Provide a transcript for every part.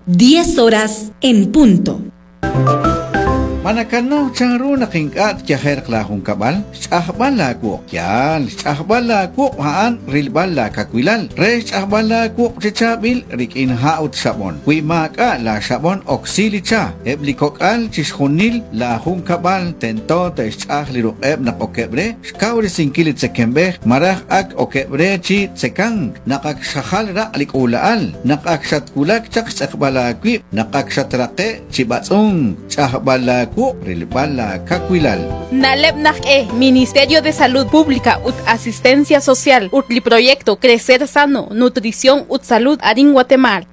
10 horas en punto. Manakano changru nakingkat kyaher klahong kabal, chahbala ko kyan, chahbala ko haan rilbala kakwilal, re chahbala ko chichabil rikin haut sabon, wimaka la sabon oksilicha, eblikokal chishonil la hong kabal tento te chah liru na okebre, skawri singkilit sekembe, marah ak okebre chi sekang, nakaksahal ra alikulaal, nakaksakulak chak chahbala kwip, nakaksatrake chibatsong, chahbala Rilbala Cacuilal. Nalebnaj Ministerio de Salud Pública ut Asistencia Social utli proyecto Crecer Sano, Nutrición ut Salud Arin Guatemala.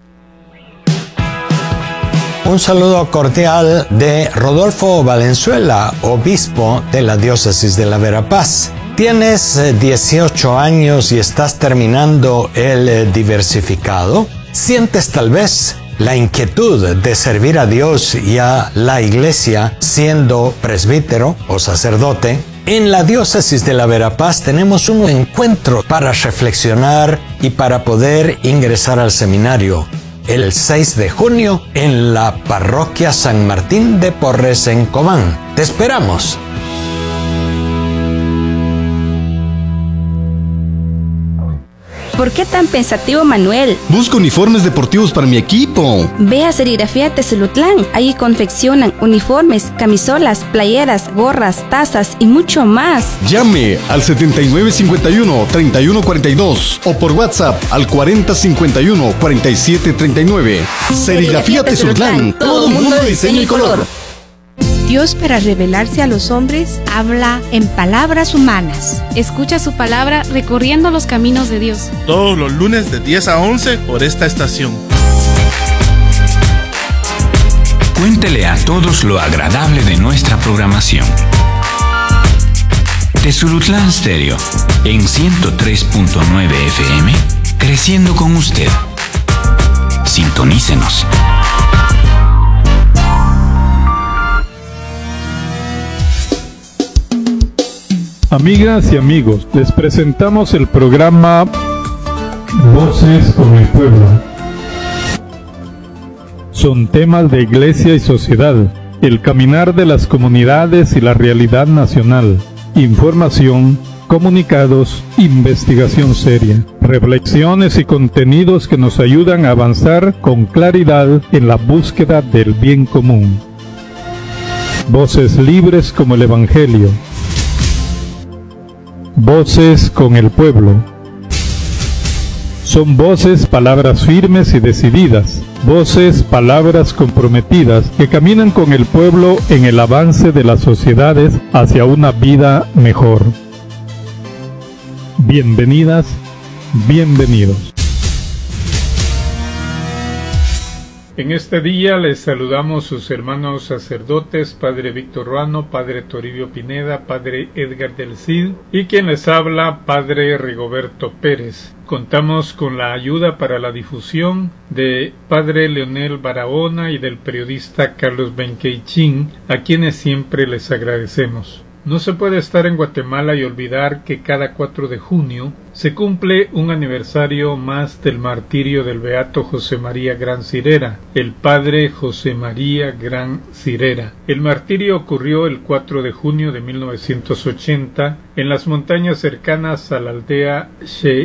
Un saludo cordial de Rodolfo Valenzuela, obispo de la diócesis de la Verapaz. ¿Tienes 18 años y estás terminando el diversificado? ¿Sientes tal vez la inquietud de servir a Dios y a la Iglesia siendo presbítero o sacerdote? En la diócesis de la Verapaz tenemos un encuentro para reflexionar y para poder ingresar al seminario. El 6 de junio en la parroquia San Martín de Porres en Cobán. ¡Te esperamos! ¿Por qué tan pensativo, Manuel? Busco uniformes deportivos para mi equipo. Ve a Serigrafía Tezelutlán. Ahí confeccionan uniformes, camisolas, playeras, gorras, tazas y mucho más. Llame al 7951-3142 o por WhatsApp al 4051-4739. Serigrafía Tezelutlán. Todo mundo de diseño y color. Dios, para revelarse a los hombres, habla en palabras humanas. Escucha su palabra recorriendo los caminos de Dios. Todos los lunes de 10 a 11 por esta estación. Cuéntele a todos lo agradable de nuestra programación. Tezelutlán Stereo, en 103.9 FM, creciendo con usted. Sintonícenos. Amigas y amigos, les presentamos el programa Voces con el Pueblo. Son temas de iglesia y sociedad, el caminar de las comunidades y la realidad nacional, información, comunicados, investigación seria, reflexiones y contenidos que nos ayudan a avanzar con claridad en la búsqueda del bien común. Voces libres como el Evangelio. Voces con el pueblo. Son voces, palabras firmes y decididas, voces, palabras comprometidas que caminan con el pueblo en el avance de las sociedades hacia una vida mejor. Bienvenidas, bienvenidos. En este día les saludamos sus hermanos sacerdotes, Padre Víctor Ruano, Padre Toribio Pineda, Padre Edgar del Cid y quien les habla, Padre Rigoberto Pérez. Contamos con la ayuda para la difusión de Padre Leonel Barahona y del periodista Carlos Benqueichín, a quienes siempre les agradecemos. No se puede estar en Guatemala y olvidar que cada 4 de junio se cumple un aniversario más del martirio del beato José María Gran Cirera, el padre José María Gran Cirera. El martirio ocurrió el 4 de junio de 1980 en las montañas cercanas a la aldea She